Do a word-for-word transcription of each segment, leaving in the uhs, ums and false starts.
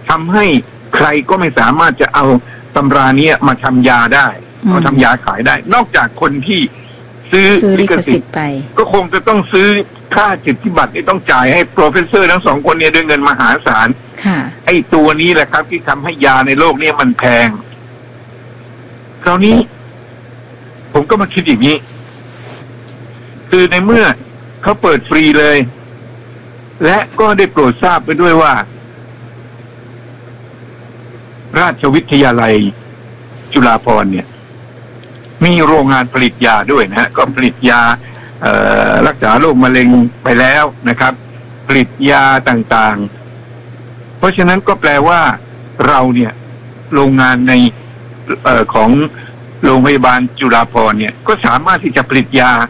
ทำให้ใครก็ไม่สามารถจะเอาตำรานี้มาทำยาได้มาทำยาขายได้นอกจากคนที่ซื้อลิขสิทธิ์ไปก็คงจะต้องซื้อค่าสิทธิบัตรที่ต้องจ่ายให้โปรเฟสเซอร์ทั้งสองคนเนี่ยด้วยเงินมหาศาลไอ้ตัวนี้แหละครับที่ทำให้ยาในโลกนี้มันแพงคราวนี้ผมก็มาคิดอย่างนี้คือในเมื่อเขาเปิดฟรีเลยและก็ได้โปรดทราบไปด้วยว่าราชวิทยาลัยจุฬาภรณ์เนี่ยมีโรงงานผลิตยาด้วยนะฮะก็ผลิตยารักษาโรคมะเร็งไปแล้วนะครับผลิตยาต่างๆเพราะฉะนั้นก็แปลว่าเราเนี่ยโรงงานในเอ่อของโรงพยาบาลจุฬาภรณ์เนี่ยก็สามารถที่จะผลิตยา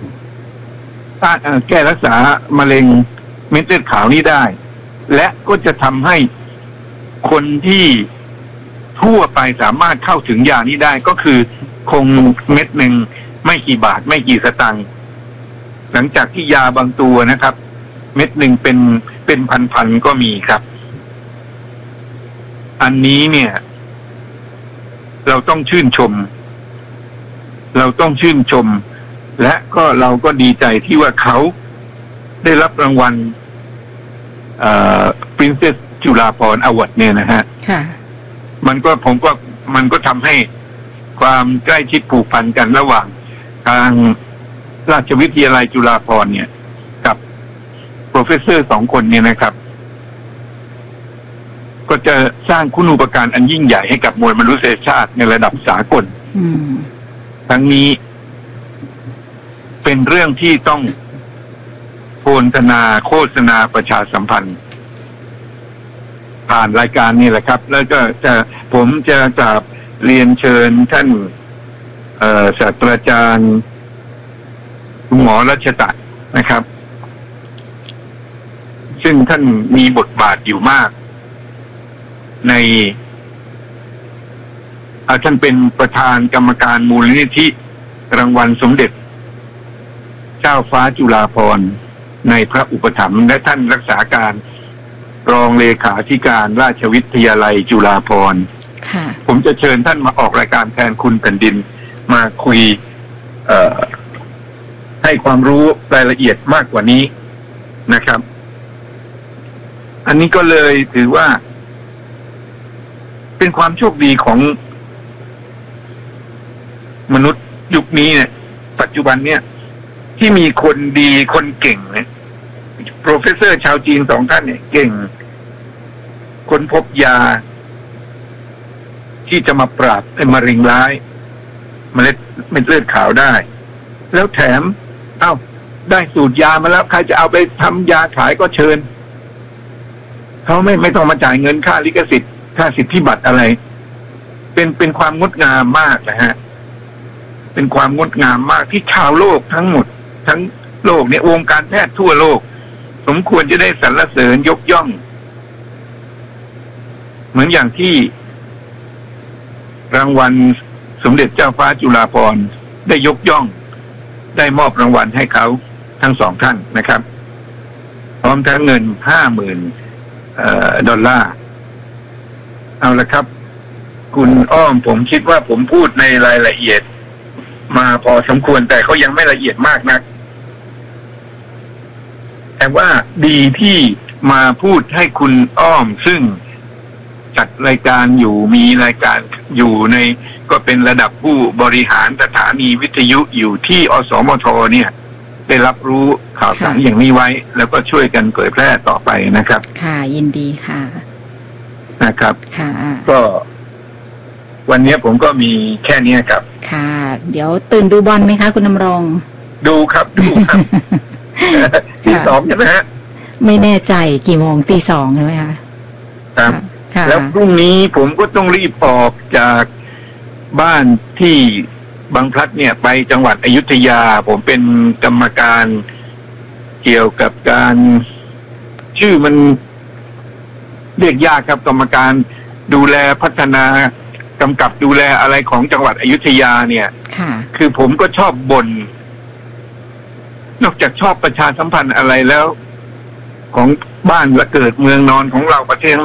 แก้รักษามะเร็งเม็ดเลือดขาวนี้ได้และก็จะทำให้คนที่ทั่วไปสามารถเข้าถึงยานี้ได้ก็คือคงเม็ดหนึ่งไม่กี่บาทไม่กี่สตางค์หลังจากที่ยาบางตัวนะครับเม็ดหนึ่งเป็นเป็นพันๆก็มีครับอันนี้เนี่ยเราต้องชื่นชมเราต้องชื่นชมและก็เราก็ดีใจที่ว่าเขาได้รับรางวัลเอ่อ Princess จุฬาภรณ์ Award เนี่ยนะฮะค่ะมันก็ผมก็มันก็ทำให้ความใกล้ชิดผูกพันกันระหว่างทางราชวิทยาลัยจุฬาภรณ์เนี่ยกับโปรเฟสเซอร์สองคนเนี่ยนะครับก็จะสร้างคุณูปการอันยิ่งใหญ่ให้กับมวลมนุษยชาติในระดับสากลทั้งนี้เป็นเรื่องที่ต้องโฆษณาโฆษณาประชาสัมพันธ์ผ่านรายการนี่แหละครับแล้วก็จะผมจะกราบเรียนเชิญท่านศาสตราจารย์คุณหมอรัชตะนะครับซึ่งท่านมีบทบาทอยู่มากในท่านเป็นประธานกรรมการมูลนิธิรางวัลสมเด็จเจ้าฟ้าจุฬาภรณ์ในพระอุปถัมภ์และท่านรักษาการรองเลขาธิการราชวิทยาลัยจุฬาภรณ์ผมจะเชิญท่านมาออกรายการแทนคุณแผ่นดินมาคุยให้ความรู้รายละเอียดมากกว่านี้นะครับอันนี้ก็เลยถือว่าเป็นความโชคดีของมนุษย์ยุคนี้เนี่ยปัจจุบันเนี่ยที่มีคนดีคนเก่งเนี่ยโปรเฟสเซอร์ชาวจีนสองท่านเนี่ยเก่งค้นพบยาที่จะมาปราบไอ้มะเร็งร้ายเมล็ดเม็ดเลือดขาวได้แล้วแถมเอ้าได้สูตรยามาแล้วใครจะเอาไปทำยาขายก็เชิญเขาไม่ไม่ต้องมาจ่ายเงินค่าลิขสิทธิ์ค่าสิทธิบัตรอะไรเป็นเป็นความงดงามมากนะฮะเป็นความงดงามมากที่ชาวโลกทั้งหมดทั้งโลกเนี่ยวงการแพทย์ทั่วโลกสมควรจะได้สรรเสริญยกย่องเหมือนอย่างที่รางวัลสมเด็จเจ้าฟ้าจุฬาภรณ์ได้ยกย่องได้มอบรางวัลให้เขาทั้งสองท่านนะครับพร้อมทั้งเงินห้าหมื่นดอลลาร์เอาละครับคุณอ้อมผมคิดว่าผมพูดในรายละเอียดมาพอสมควรแต่เขายังไม่ละเอียดมากนักแต่ว่าดีที่มาพูดให้คุณอ้อมซึ่งจัดรายการอยู่มีรายการอยู่ในก็เป็นระดับผู้บริหารสถานีวิทยุอยู่ที่อสมทเนี่ยได้รับรู้ข่าวสารอย่างนี้ไว้แล้วก็ช่วยกันเผยแพร่ต่อไปนะครับค่ะยินดีค่ะนะครับค่ะก็วันนี้ผมก็มีแค่นี้ครับค่ะเดี๋ยวตื่นดูบอลไหมคะคุณดำรงดูครับดูครับตีสองใช่ไหมฮะไม่แน่ใจกี่โมงตีสองใช่ไหมคะครับแล้วพรุ่งนี้ผมก็ต้องรีบออกจากบ้านที่บางพลัดเนี่ยไปจังหวัดอยุธยาผมเป็นกรรมการเกี่ยวกับการชื่อมันเรียกยากครับกรรมการดูแลพัฒนากำกับดูแลอะไรของจังหวัดอยุธยาเนี่ยคือผมก็ชอบบ่นนอกจากชอบประชาสัมพันธ์อะไรแล้วของบ้านและเกิดเมืองนอนของเราประเทศ